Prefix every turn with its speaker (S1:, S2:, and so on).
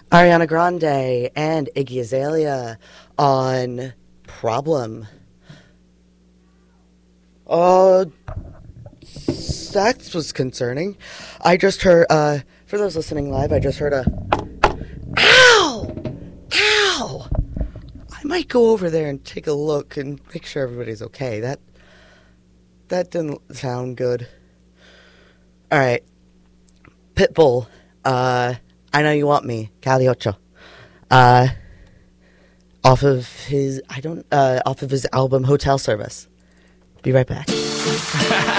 S1: Ariana Grande and Iggy Azalea on Problem. That was concerning. I just heard, for those listening live, I just heard a, ow! Ow! I might go over there and take a look and make sure everybody's okay. That didn't sound good. All right. Pitbull, I Know You Want Me, Cali Ocho. Off of his album Hotel Service. Be right back.